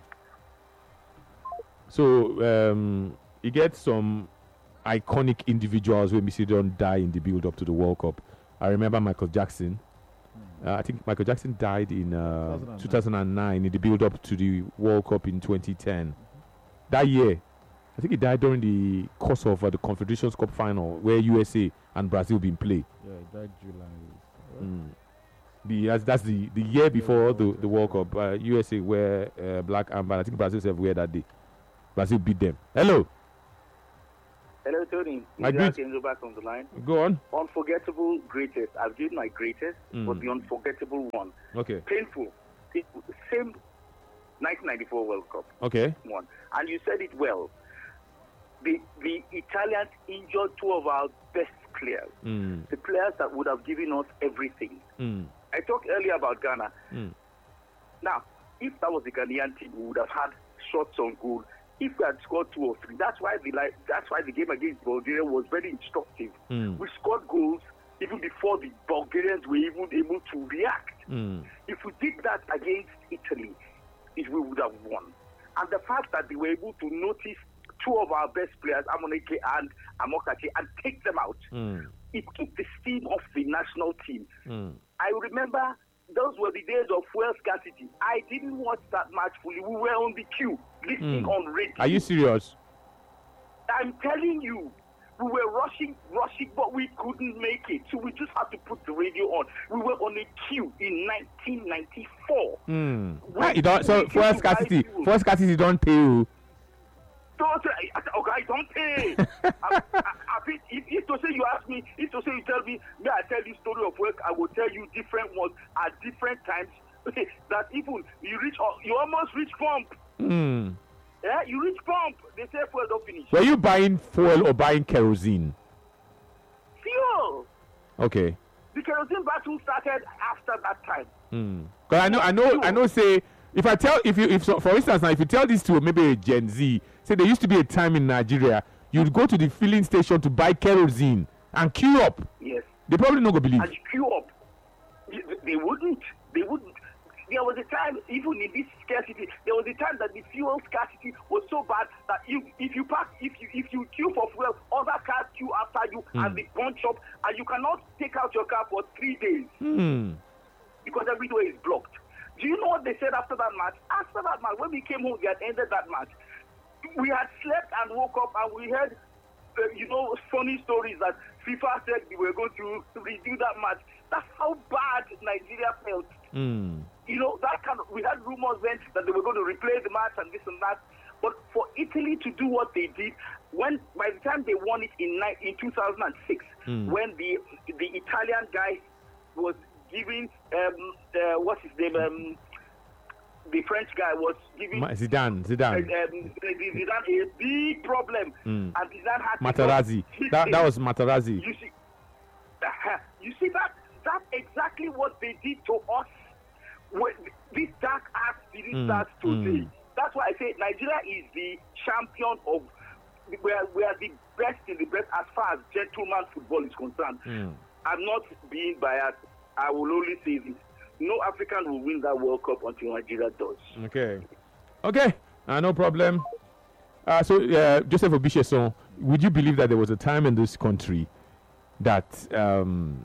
So um, you get some iconic individuals when we see them die in the build-up to the World Cup. I remember Michael Jackson. Uh, I think Michael Jackson died in uh, two thousand nine in the build-up to the World Cup in twenty ten. That year, I think he died during the course of uh, the Confederations Cup final where U S A and Brazil been played. Yeah, it died July. Mm. The that's, that's the, the year before the, the World Cup. Uh, U S A wear uh, black armband. I think Brazil have wear that day. Brazil beat them. Hello. Hello, Tony. I greet- Angel back on the line. Go on. Unforgettable greatest. I've given my greatest, Mm. but the unforgettable one. Okay. Painful. It, same nineteen ninety-four World Cup Okay. one. And you said it well. The the Italians injured two of our best players. Mm. The players that would have given us everything. Mm. I talked earlier about Ghana. Mm. Now, if that was the Ghanaian team, we would have had shots on goal. If we had scored two or three, that's why the like, that's why the game against Bulgaria was very instructive. Mm. We scored goals even before the Bulgarians were even able to react. Mm. If we did that against Italy, it, we would have won. And the fact that they were able to notice two of our best players, Amoneke and Amokachi, and take them out, Mm. it took the steam off the national team. Mm. I remember those were the days of fuel scarcity. I didn't watch that match fully. We were on the queue, listening Mm. on radio. Are you serious? I'm telling you, we were rushing, rushing, but we couldn't make it. So we just had to put the radio on. We were on a queue in nineteen ninety-four. Mm. When- Ah, you don't, so when for you scarcity, guys- for scarcity don't pay you. Don't say, okay, don't pay. I, I, I think if, if to say you ask me, if to say you tell me, may I tell you story of work, I will tell you different ones at different times. That even you reach, you almost reach pump. Mm. Yeah, you reach pump. They say fuel don't finish. Were you buying fuel or buying kerosene? Fuel. Okay. The kerosene battle started after that time. Mm. Cause I know, I know, I know. Say, if I tell, if you, if so, for instance, now, if you tell this to maybe a Gen Z, say there used to be a time in Nigeria, you'd go to the filling station to buy kerosene and queue up. Yes. They probably not gonna believe. And queue up. They, they wouldn't. They wouldn't. There was a time, even in this scarcity, there was a time that the fuel scarcity was so bad that you, if you pack, if you if you queue for fuel, other cars queue after you Mm. and they bunch up, and you cannot take out your car for three days Hmm. because everywhere is blocked. Do you know what they said after that match? After that match, when we came home, they had ended that match. We had slept and woke up, and we heard, uh, you know, funny stories that FIFA said we were going to redo that match. That's how bad Nigeria felt. Hmm. You know, that kind of, we had rumors then that they were going to replay the match and this and that. But for Italy to do what they did, when by the time they won it in ni- in two thousand six, Mm. when the the Italian guy was giving um uh, what's his name um the French guy was giving Ma- Zidane, uh, Zidane, um, Zidane a big problem, Mm. and Zidane had to Materazzi. hit That him. that was Materazzi. You see, uh, you see that that's exactly what they did to us. When this dark art didn't Mm, start today. mm. That's why I say Nigeria is the champion of. We are, we are the best in the best as far as gentleman football is concerned. Mm. I'm not being biased. I will only say this: no African will win that World Cup until Nigeria does. Okay. Okay. Uh, no problem. Uh, so, uh, Joseph Obisheson, would you believe that there was a time in this country that um,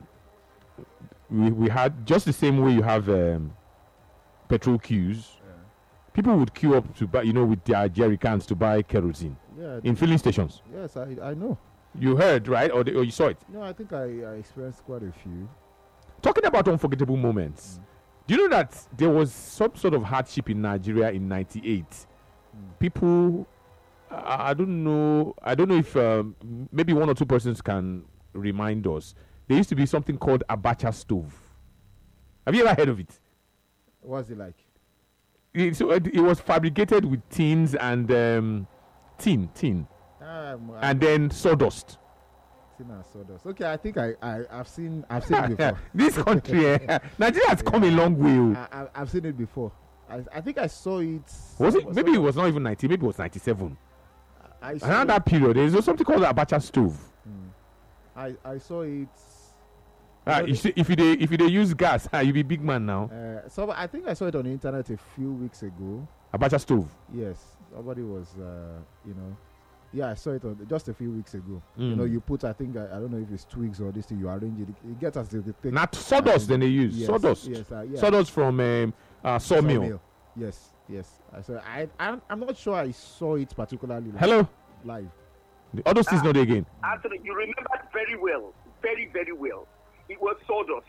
we, we had just the same way you have um, petrol queues? People would queue up to buy, you know, with their jerry cans to buy kerosene Yeah. in filling stations. Yes, I, I know. You heard, right? Or, the, or you saw it? No, I think I, I experienced quite a few. Talking about unforgettable moments, do you know that there was some sort of hardship in Nigeria in ninety-eight? People, I, I don't know, I don't know if um, maybe one or two persons can remind us. There used to be something called Abacha stove. Have you ever heard of it? What's it like? It, so it, it was fabricated with tins and um, tin, tin, Um, and then sawdust. Tin and sawdust. Okay, I think I, I I've seen I've seen it before. This country, eh, Nigeria has come a long way. oh. I, I, I've seen it before. I, I think I saw it. Was it? some- Maybe it some- was not even ninety. Maybe it was ninety-seven. I saw, Around that period, there is something called the Abacha stove. I, I saw it. Ah, know you the- see, if you dey if you dey use gas, ah, you be big man now. Uh, so I think I saw it on the internet a few weeks ago. Abacha stove. Yes, somebody was, uh, you know, yeah, I saw it on just a few weeks ago. You know, Mm. you put, I think, I, I don't know if it's twigs or this thing, you arrange it. It gets as the the thick. Not sawdust. Then they use Yes, sawdust. Yes, uh, yeah. Sawdust from um, uh, sawmill. Yes, yes. I saw. I, I I'm not sure I saw it particularly. Live. Hello. Live. The other things not there again. Anthony, you remember very well, very very well. It was sawdust,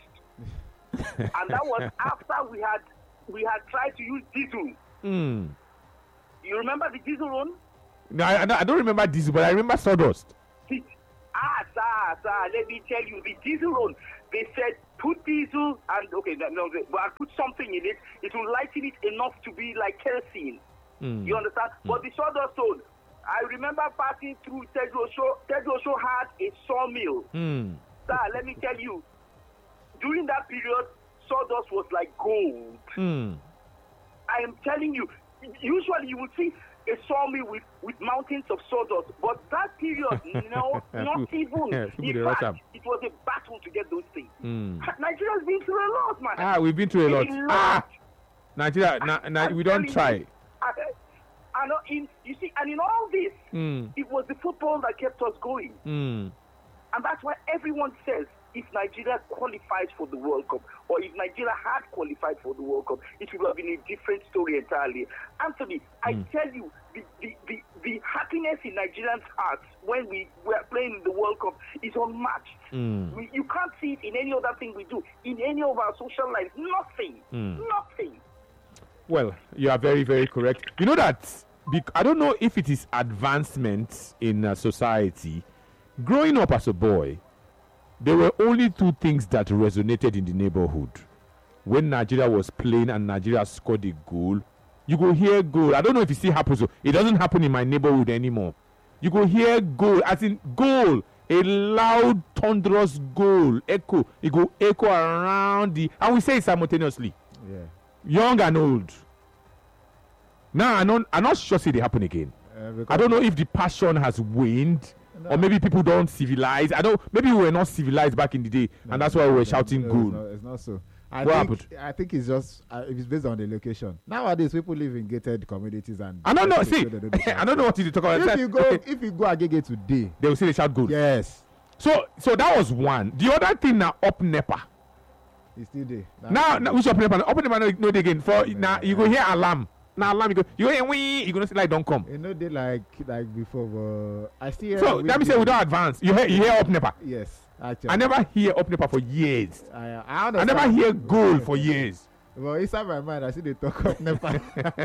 and that was after we had we had tried to use diesel. Mm. You remember the diesel one? No, I, I don't- I don't remember diesel, but I remember sawdust. Ah, sir, sir, let me tell you, the diesel road, they said put diesel and, okay, no, no, but I put something in it, it will lighten it enough to be like kerosene. Mm. You understand? But the sawdust road, I remember passing through Tejo Show. Tejo Show had a sawmill. Mm. Sir, let me tell you, during that period, sawdust was like gold. Mm. I am telling you, usually you will see a sawmill with, with mountains of sawdust, but that period, no, not even. Yeah, people they In rush fact, up. it was a battle to get those things. Mm. Nigeria's been through a lot, man. Ah, we've been through a lot. A lot. Ah, Nigeria, na, na, I'm we don't telling try. you, I, I know in, you see, and in all this, Mm. it was the football that kept us going. Mm. And that's why everyone says if Nigeria qualifies for the World Cup, or if Nigeria had qualified for the World Cup, it would have been a different story entirely. Anthony, I Mm. tell you, the, the, the, the happiness in Nigerians' hearts when we were playing in the World Cup is unmatched. Mm. We, you can't see it in any other thing we do, in any of our social lives. Nothing. Mm. Nothing. Well, you are very, very correct. You know that, bec- I don't know if it is advancement in uh, society. Growing up as a boy, there were only two things that resonated in the neighborhood. When Nigeria was playing and Nigeria scored a goal, you go hear goal. I don't know if it still happens. So it doesn't happen in my neighborhood anymore. You go hear goal, as in goal, a loud, thunderous goal, echo. It go echo around the, and we say it simultaneously. Yeah. Young and old. Now I'm not, I'm not sure say they happen again. Uh, because I don't know if the passion has waned, No. or maybe people don't civilize. I don't. Maybe we were not civilized back in the day, No, and that's why we were no, shouting no, goal. It's not, it's not so. I What think, happened? I think it's just uh, it's based on the location. Nowadays, people live in gated communities and. I don't know. so See, they don't do I don't know what you talk about. If you go, if you go Agege today, they will say they shout goal. yes, So, so that was one. The other thing now, up Nepa. it's still there. That's Now, the- now which up Nepa? Up Nepa, no, no, they again. For Yeah, now, you go yeah. hear alarm. Now alarm, you go, you go hear wee. You gonna see like don't come. You know they like like before. Uh, I still. hear So we let me do- say we don't advance. You hear, you hear up Nepa. Yes, actually. I never hear up Nepa for years. I, I I understand. never hear goal for years. Well, inside my mind, I see they talk of Nepal.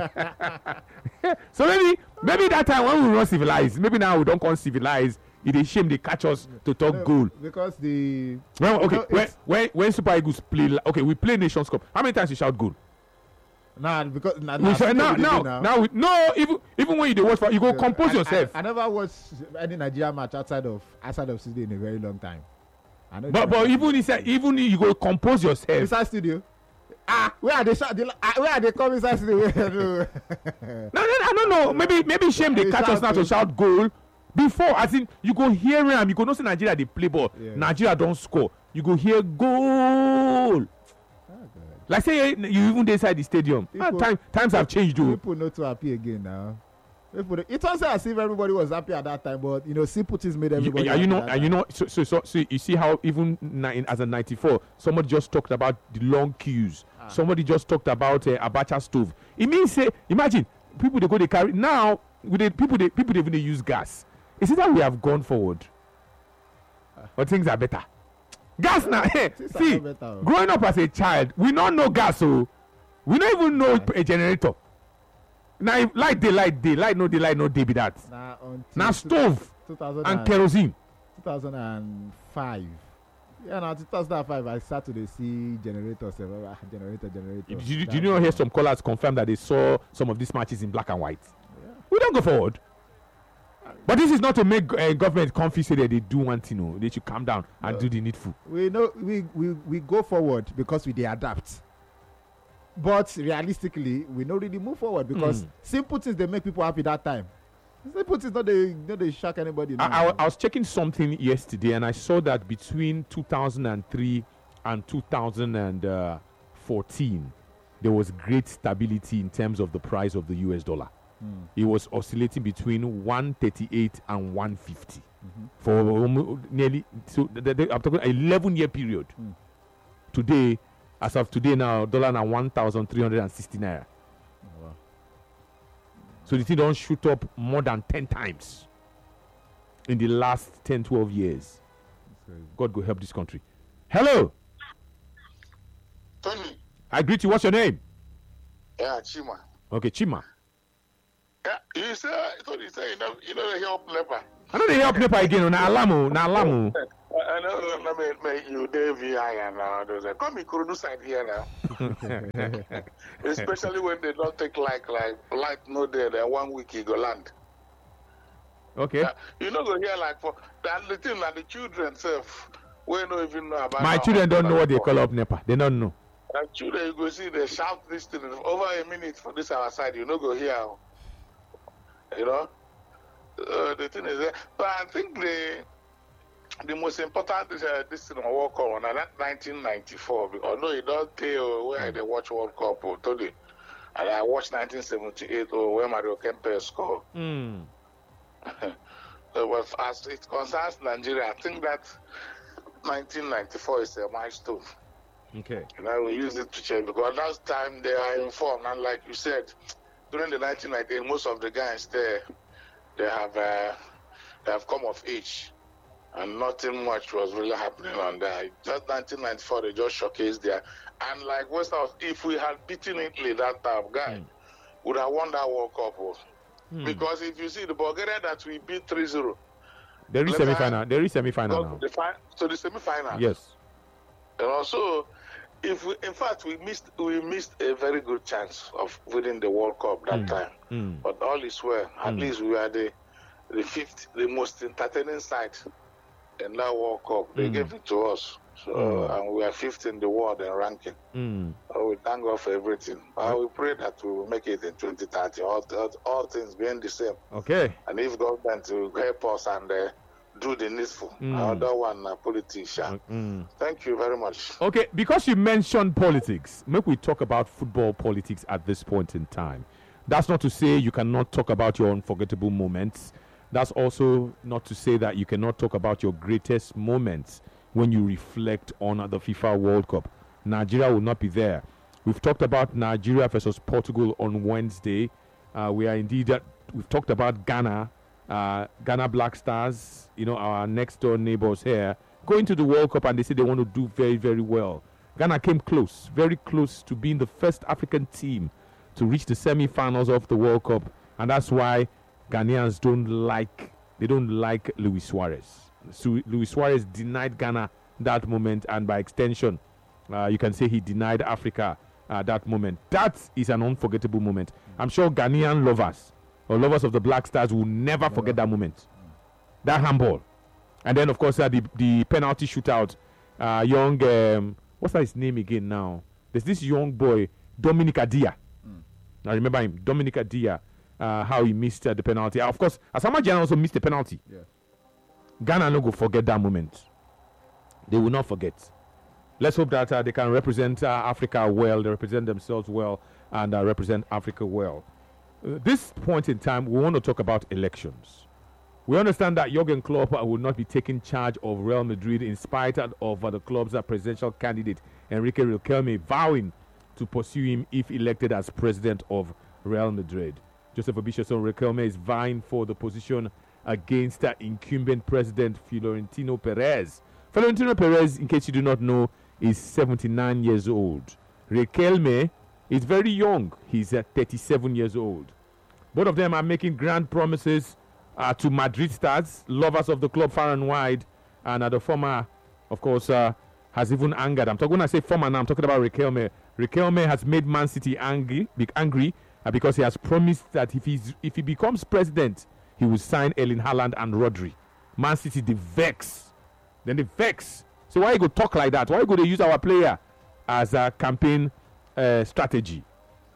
So maybe maybe that time when we were not civilized, maybe now we don't call civilized. It is shame they catch us to talk No, goal. because the When, okay, No, when, it's- when when Super Eagles play, li- okay, we play Nations Cup. How many times you shout goal? nah because nah, We nah, shout- now, we dey now, do now, we, no. Even even when you dey watch, for, you go Yeah, compose I, yourself. I, I never watched any Nigeria match outside of outside of studio in a very long time. I know but the- but even inside, even you go compose yourself. inside studio. Ah, where are they? Shout, they ah, where are they come inside studio? No, no, no, I don't know. Maybe maybe shame they They catch us shout now to goal. shout goal. Before, as in, you go hear him, you go know say Nigeria they play ball. Yeah. Nigeria don't score. You go hear goal. Like say you even dey inside the stadium. Ah, People- time, times have changed, though. People not too happy again now. People, it was as if everybody was happy at that time, but you know, simple things made You, everybody. and you happy know, that and you time. know, so, so, so, so you see how even ni- as a ninety-four, somebody just talked about the long queues. Ah. Somebody just talked about uh, Abacha stove. It means, say, imagine people they go they carry now. With the people they people they even dey use gas. Is it that we have gone forward, or things are better? Gas now. Hey, Things are see, not better, oh. growing up as a child, we don't know gas, so we don't even know a generator. Now, if light day, light day, light no day, light no day be that. Nah, until Now two- stove two thousand and kerosene. two thousand five. Yeah, now two thousand five, I started to see generators. Uh, generator, generator. Did you, did That's you know all. hear some callers confirm that they saw some of these matches in black and white? We don't go forward. But this is not to make uh, government confuse that they do one thing. No, they should calm down and No. do the needful. We know we, we, we go forward because we they adapt. But realistically, we don't really move forward because Mm. simple things they make people happy that time. Simple things not they not they shock anybody. I, now. I, I was checking something yesterday and I saw that between two thousand three and two thousand fourteen, there was great stability in terms of the price of the U S dollar. Mm. It was oscillating between one thirty-eight and one fifty Mhm. for almo- nearly, so the, the, the- I'm talking eleven year period. Mm. Today, as of today now, dollar now one thousand three hundred sixty naira. Oh, wow. So the thing don't shoot up more than ten times in the last ten, twelve years. That's crazy. God go help this country. Hello, Tony, I greet you. What's your name? yeah, Chima. Okay, Chima. Yeah, you say, I thought you say, you know, you know, they help Leper. I know they help Nepa again. Na Alamu, na Alamu. I know, let me make you Davy and now. Those are come in Kurudu side here now. Especially when they don't take like, like, light no there, then one week you go land. Okay. Yeah, you know, go here like for that the thing like the children self. We don't even know about. My children don't know what they call up Nepa. They don't know. And children, you go see they shout this thing over a minute for this our side. You know, go here. You know, uh, the thing is there. But I think the the most important is uh, this thing on World Cup on that nineteen ninety-four. Because no, you don't tell where they watch World Cup or today. And I watched nineteen seventy-eight or where Mario Kempe scored. Mm. So, well, as it concerns Nigeria, I think that nineteen ninety-four is a milestone. Okay. And I will use it to change because last time they are informed, and like you said, during the nineteen ninety, most of the guys there, they have uh, they have come of age, and nothing much was really happening on that. Just nineteen ninety-four, they just showcased there, and like West House, if we had beaten Italy that time, guy mm. would have won that World Cup. Mm. Because if you see the Bulgaria that we beat three zero, there is semi-final. There is semi-final now. The fi- so the semi-final. Yes. And also, if we, in fact, we missed we missed a very good chance of winning the World Cup that mm. time. Mm. But all is well. At mm. least we are the the fifth, the most entertaining side in that World Cup. They mm. gave it to us. So mm. and we are fifth in the world in ranking. Mm. So we thank God for everything. But we pray that we will make it in twenty thirty. All, all, all things being the same. Okay. And if government will help us and uh, do the needful. Mm. Another one, a politician. Mm. Thank you very much. Okay, because you mentioned politics, make we talk about football politics at this point in time. That's not to say you cannot talk about your unforgettable moments. That's also not to say that you cannot talk about your greatest moments when you reflect on the FIFA World Cup. Nigeria will not be there. We've talked about Nigeria versus Portugal on Wednesday. Uh, we are indeed, uh, we've talked about Ghana, uh, Ghana Black Stars, you know, our next door neighbors here, going to the World Cup, and they say they want to do very, very well. Ghana came close, very close to being the first African team to reach the semi-finals of the World Cup, and that's why Ghanaians don't like, they don't like Luis Suarez. So Luis Suarez denied Ghana that moment, and by extension, uh, you can say he denied Africa uh, that moment. That is an unforgettable moment. Mm. I'm sure Ghanaian lovers or lovers of the Black Stars will never yeah. forget that moment. Mm. That handball. And then, of course, uh, the, the penalty shootout. Uh, young, um, what's that his name again now? There's this young boy, Dominic Adia. Mm. I remember him, Dominic Adia, uh, how he missed uh, the penalty. Uh, of course, Asamoah Gyan also missed the penalty. Yeah. Ghana no go forget that moment. They will not forget. Let's hope that uh, they can represent uh, Africa well, they represent themselves well, and uh, represent Africa well. Uh, this point in time, we want to talk about elections. We understand that Jurgen Klopp uh, will not be taking charge of Real Madrid in spite of uh, the club's uh, presidential candidate, Enrique Riquelme, vowing to pursue him if elected as president of Real Madrid. Joseph Obishoson Riquelme is vying for the position against uh, incumbent president Florentino Perez. Florentino Perez, in case you do not know, is seventy-nine years old. Riquelme is very young. He's uh, thirty-seven years old. Both of them are making grand promises uh, to Madrid stars, lovers of the club far and wide, and uh, the former, of course, uh, has even angered. I'm talking when I say former now, I'm talking about Riquelme. Riquelme has made Man City angry, big angry uh, because he has promised that if he's if he becomes president, he will sign Erling Haaland and Rodri. Man City, they vex. Then they vex. So why you go talk like that? Why you go to use our player as a campaign uh, strategy?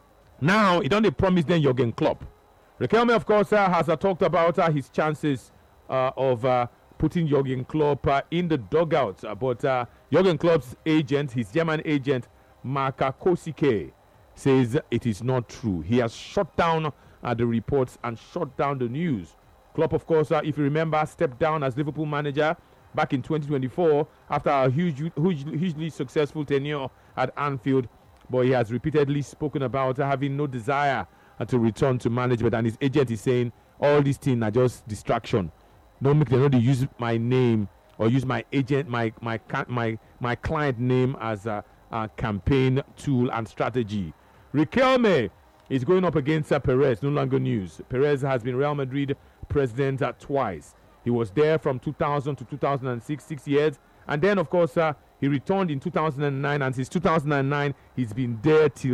Now, he don't promise them Jurgen Klopp. Riquelme, of course, uh, has uh, talked about uh, his chances uh, of uh, putting Jurgen Klopp uh, in the dugout. Uh, but uh, Jurgen Klopp's agent, his German agent, Marka Kosike, says it is not true. He has shut down uh, the reports and shut down the news. Klopp, of course, uh, if you remember, stepped down as Liverpool manager back in twenty twenty-four after a huge, huge, hugely successful tenure at Anfield. But he has repeatedly spoken about uh, having no desire uh, to return to management. And his agent is saying all these things are just distraction. Don't make them not use my name or use my agent, my my my my client name as a, a campaign tool and strategy. Riquelme He's going up against uh, Perez, no longer news. Perez has been Real Madrid president uh, twice. He was there from two thousand to two thousand six, six years. And then, of course, uh, he returned in two thousand nine, and since two thousand nine, he's been there till